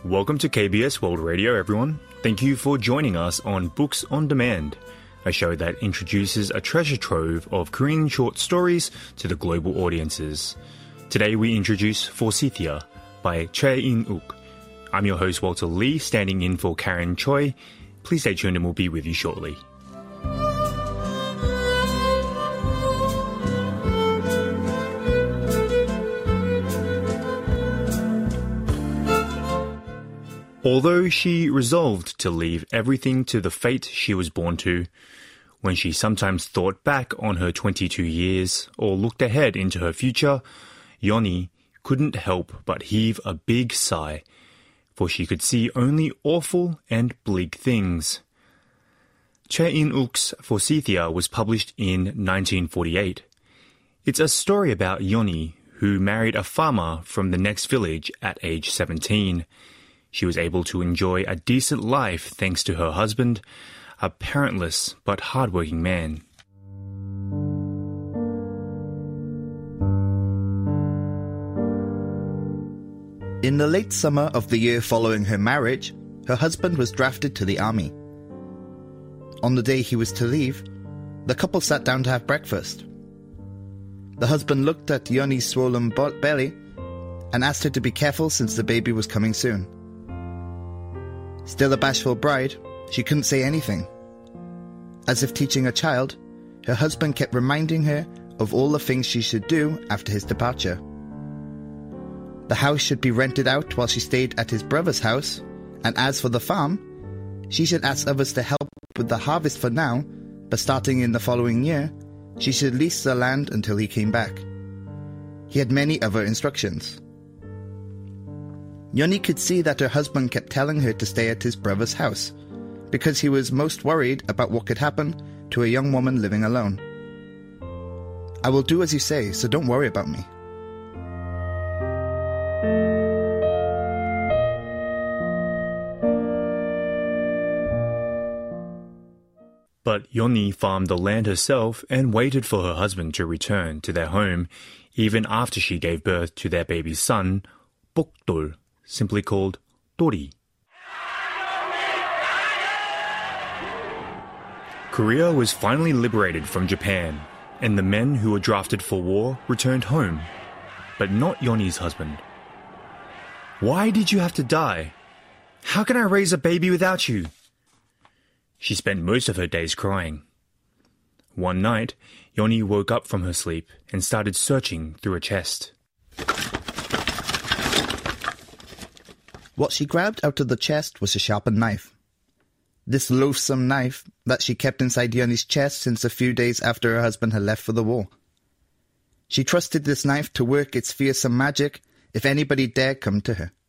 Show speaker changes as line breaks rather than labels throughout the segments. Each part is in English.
Welcome to KBS World Radio, everyone. Thank you for joining us on Books on Demand, a show that introduces a treasure trove of Korean short stories to the global audiences. Today we introduce Forsythia by Choi In-uk. I'm your host Walter Lee, standing in for Karen Choi. Please stay tuned and we'll be with you shortly. Although she resolved to leave everything to the fate she was born to, when she sometimes thought back on her 22 years or looked ahead into her future, Yeonhee couldn't help but heave a big sigh, for she could see only awful and bleak things. Choi In-uk's Forsythia was published in 1948. It's a story about Yeonhee, who married a farmer from the next village at age 17. She was able to enjoy a decent life thanks to her husband, a parentless but hardworking man.
In the late summer of the year following her marriage, her husband was drafted to the army. On the day he was to leave, the couple sat down to have breakfast. The husband looked at Yeonhee's swollen belly and asked her to be careful since the baby was coming soon. Still a bashful bride, she couldn't say anything. As if teaching a child, her husband kept reminding her of all the things she should do after his departure. The house should be rented out while she stayed at his brother's house, and as for the farm, she should ask others to help with the harvest for now, but starting in the following year, she should lease the land until he came back. He had many other instructions. Yeonhee could see that her husband kept telling her to stay at his brother's house, because he was most worried about what could happen to a young woman living alone. I will do as you say, so don't worry about me.
But Yeonhee farmed the land herself and waited for her husband to return to their home, even after she gave birth to their baby son, Bokdol, simply called Dori. Korea was finally liberated from Japan, and the men who were drafted for war returned home, but not Yeonhee's husband. "Why did you have to die? How can I raise a baby without you?" She spent most of her days crying. One night, Yeonhee woke up from her sleep and started searching through a chest.
What she grabbed out of the chest was a sharpened knife. This loathsome knife that she kept inside Yeonhee's chest since a few days after her husband had left for the war. She trusted this knife to work its fearsome magic if anybody dared come to her.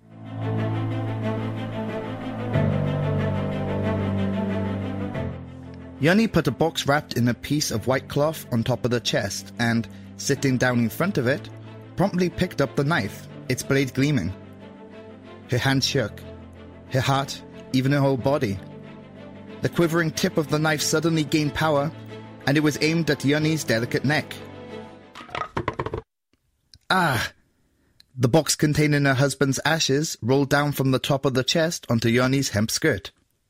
Yeonhee put a box wrapped in a piece of white cloth on top of the chest and, sitting down in front of it, promptly picked up the knife, its blade gleaming. Her hand shook, her heart, even her whole body. The quivering tip of the knife suddenly gained power, and it was aimed at Yeonhee's delicate neck. Ah! The box containing her husband's ashes rolled down from the top of the chest onto Yeonhee's hemp skirt.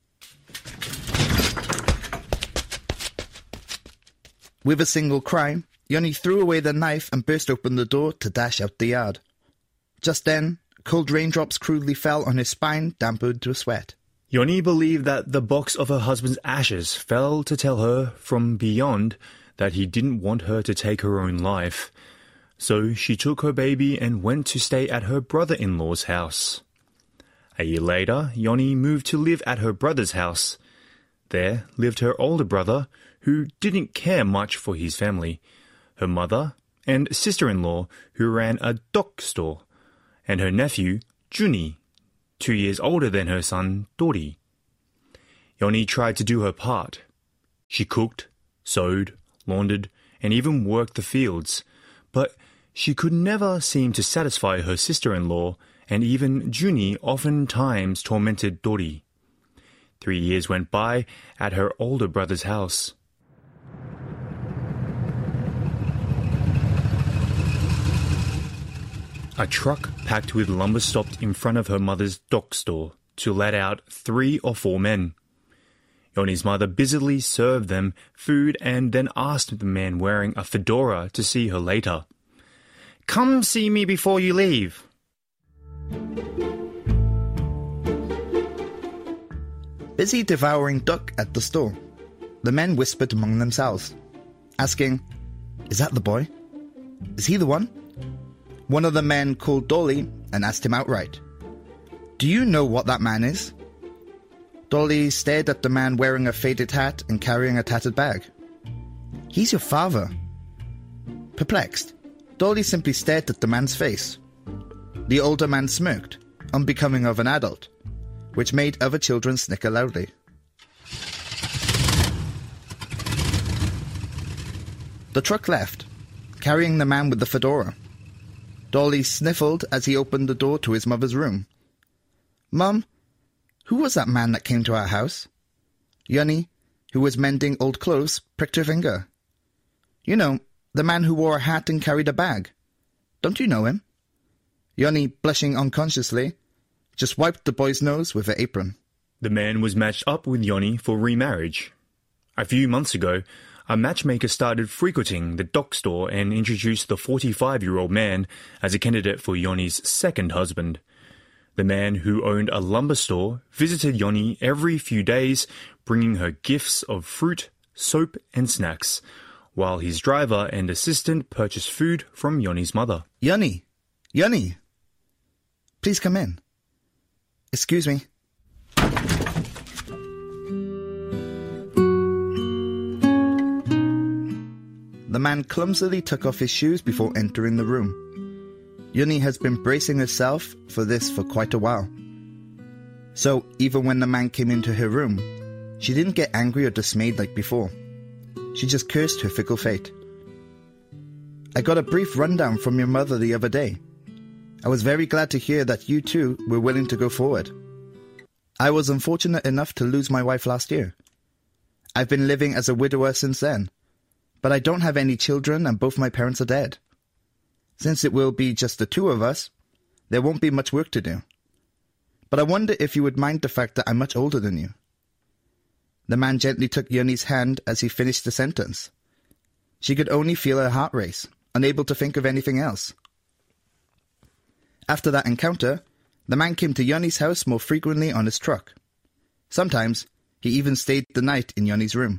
With a single cry, Yeonhee threw away the knife and burst open the door to dash out the yard. Just then, cold raindrops crudely fell on his spine, dampened to sweat.
Yeonhee believed that the box of her husband's ashes fell to tell her from beyond that he didn't want her to take her own life. So she took her baby and went to stay at her brother-in-law's house. A year later, Yeonhee moved to live at her brother's house. There lived her older brother, who didn't care much for his family, her mother, and sister-in-law, who ran a dog store, and her nephew, Junhee, 2 years older than her son, Dori. Yeonhee tried to do her part. She cooked, sewed, laundered, and even worked the fields, but she could never seem to satisfy her sister-in-law, and even Junhee oftentimes tormented Dori. 3 years went by at her older brother's house. A truck packed with lumber stopped in front of her mother's dock store to let out 3 or 4 men. Yoni's mother busily served them food and then asked the man wearing a fedora to see her later. "Come see me before you leave."
Busy devouring duck at the store, the men whispered among themselves, asking, "Is that the boy? Is he the one?" One of the men called Dolly and asked him outright, "Do you know what that man is?" Dolly stared at the man wearing a faded hat and carrying a tattered bag. "He's your father." Perplexed, Dolly simply stared at the man's face. The older man smirked, unbecoming of an adult, which made other children snicker loudly. The truck left, carrying the man with the fedora. Dolly sniffled as he opened the door to his mother's room. "Mum, who was that man that came to our house?" Yoni, who was mending old clothes, pricked her finger. "You know, the man who wore a hat and carried a bag. Don't you know him?" Yoni, blushing unconsciously, just wiped the boy's nose with her apron.
The man was matched up with Yoni for remarriage. A few months ago, a matchmaker started frequenting the dock store and introduced the 45-year-old man as a candidate for Yoni's second husband. The man who owned a lumber store visited Yoni every few days, bringing her gifts of fruit, soap, and snacks, while his driver and assistant purchased food from Yoni's mother.
Yoni! Please come in. Excuse me. The man clumsily took off his shoes before entering the room. Yoni has been bracing herself for this for quite a while. So, even when the man came into her room, she didn't get angry or dismayed like before. She just cursed her fickle fate. "I got a brief rundown from your mother the other day. I was very glad to hear that you too were willing to go forward. I was unfortunate enough to lose my wife last year. I've been living as a widower since then, but I don't have any children and both my parents are dead. Since it will be just the two of us, there won't be much work to do. But I wonder if you would mind the fact that I'm much older than you." The man gently took Yoni's hand as he finished the sentence. She could only feel her heart race, unable to think of anything else. After that encounter, the man came to Yoni's house more frequently on his truck. Sometimes, he even stayed the night in Yoni's room.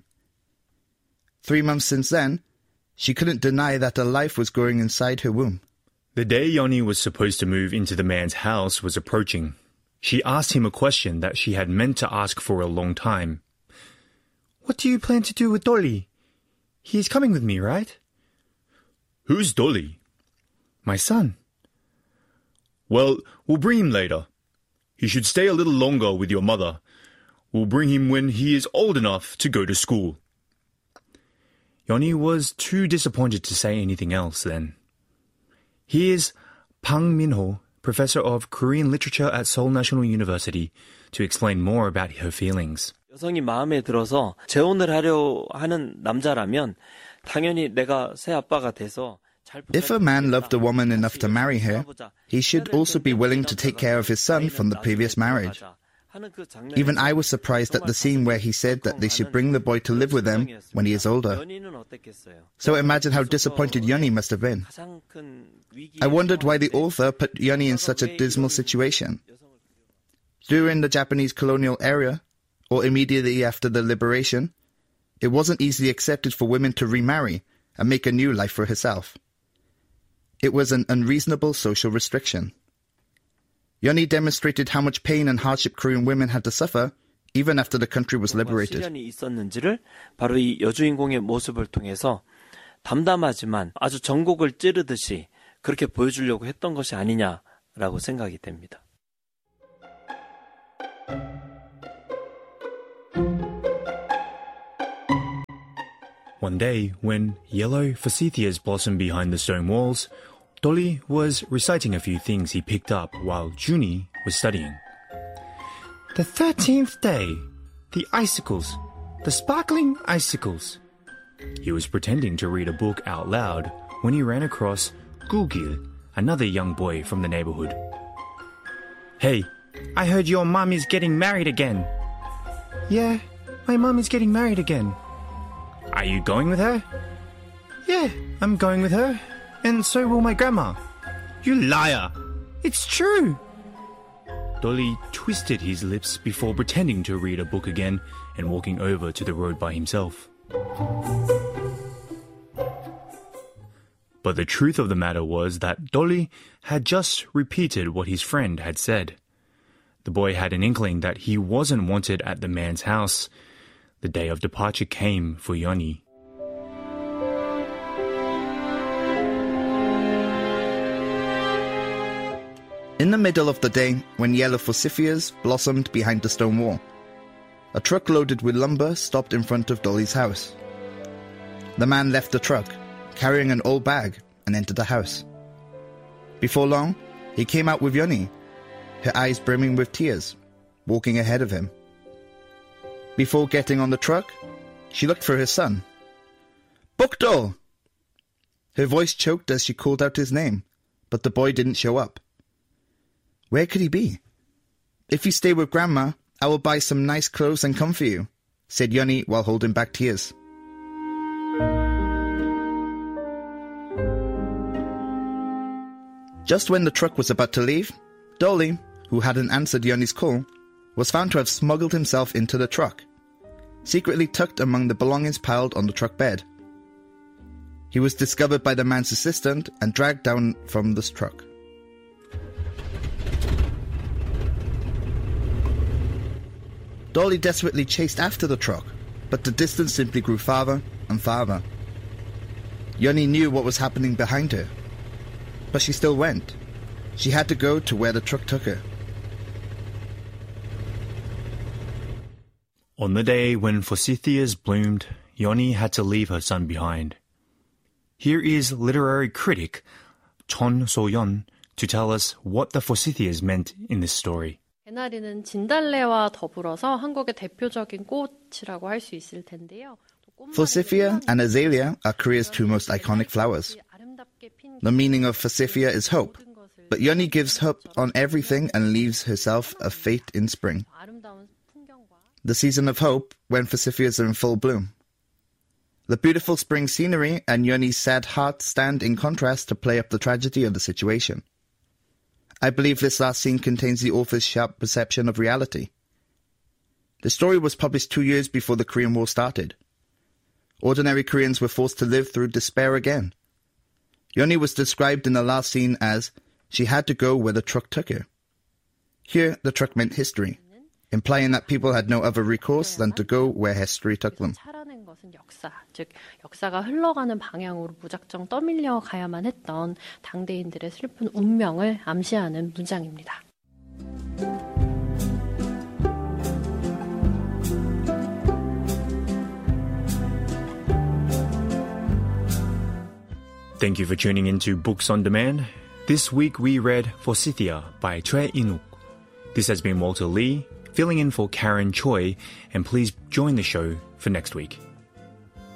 3 months since then, she couldn't deny that a life was growing inside her womb.
The day Yoni was supposed to move into the man's house was approaching. She asked him a question that she had meant to ask for a long time. "What do you plan to do with Dolly? He's coming with me, right?" "Who's Dolly?" "My son." "Well, we'll bring him later. He should stay a little longer with your mother. We'll bring him when he is old enough to go to school." Yoni was too disappointed to say anything else then. Here's Pang Minho, professor of Korean literature at Seoul National University, to explain more about her feelings.
여성이 마음에 들어서 재혼을 하려 하는 남자라면 당연히 내가 새 아빠가 돼서
If a man loved a woman enough to marry her, he should also be willing to take care of his son from the previous marriage. Even I was surprised at the scene where he said that they should bring the boy to live with them when he is older. So imagine how disappointed Yoni must have been. I wondered why the author put Yoni in such a dismal situation. During the Japanese colonial era, or immediately after the liberation, it wasn't easily accepted for women to remarry and make a new life for herself. It was an unreasonable social restriction. Yoni demonstrated how much pain and hardship Korean women had to suffer even after the country was liberated.
시련이 있었는지를 바로 이 여주인공의 모습을 통해서 담담하지만 아주 전곡을 찌르듯이 그렇게 보여주려고 했던 것이 아니냐라고 생각이 됩니다.
One day, when yellow forsythias blossomed behind the stone walls, Dolly was reciting a few things he picked up while Junie was studying. "The 13th day, the icicles, the sparkling icicles." He was pretending to read a book out loud when he ran across Gugil, another young boy from the neighborhood. "Hey, I heard your mum is getting married again." "Yeah, my mum is getting married again." "Are you going with her?" "Yeah, I'm going with her, and so will my grandma." "You liar! It's true!" Dolly twisted his lips before pretending to read a book again and walking over to the road by himself. But the truth of the matter was that Dolly had just repeated what his friend had said. The boy had an inkling that he wasn't wanted at the man's house. The day of departure came for Yoni.
In the middle of the day, when yellow forsythias blossomed behind the stone wall, a truck loaded with lumber stopped in front of Dolly's house. The man left the truck, carrying an old bag, and entered the house. Before long, he came out with Yoni, her eyes brimming with tears, walking ahead of him. Before getting on the truck, she looked for her son. "Bukdol!" Her voice choked as she called out his name, but the boy didn't show up. Where could he be? "If you stay with Grandma, I will buy some nice clothes and come for you," said Yoni while holding back tears. Just when the truck was about to leave, Dolly, who hadn't answered Yoni's call, was found to have smuggled himself into the truck, secretly tucked among the belongings piled on the truck bed. He was discovered by the man's assistant and dragged down from the truck. Dolly desperately chased after the truck, but the distance simply grew farther and farther. Yoni knew what was happening behind her, but she still went. She had to go to where the truck took her.
On the day when forsythias bloomed, Yoni had to leave her son behind. Here is literary critic Chon So-yeon to tell us what the forsythias meant in this story.
개나리는 진달래와 더불어서 한국의 대표적인 꽃이라고 할 수 있을 텐데요.
Forsythia and azalea are Korea's two most iconic flowers. The meaning of forsythia is hope, but Yoni gives hope on everything and leaves herself a fate in spring. The season of hope when forsythias are in full bloom. The beautiful spring scenery and Yoni's sad heart stand in contrast to play up the tragedy of the situation. I believe this last scene contains the author's sharp perception of reality. The story was published 2 years before the Korean War started. Ordinary Koreans were forced to live through despair again. Yoni was described in the last scene as, she had to go where the truck took her. Here, the truck meant history, implying that people had no other recourse than to go where history took them.
역사, 즉 역사가 흘러가는 방향으로 무작정 떠밀려 가야만 했던 당대인들의 슬픈 운명을 암시하는 문장입니다.
Thank you for tuning into Books on Demand. This week we read Forsythia by Choi In-wook. This has been Walter Lee, filling in for Karen Choi, and please join the show for next week.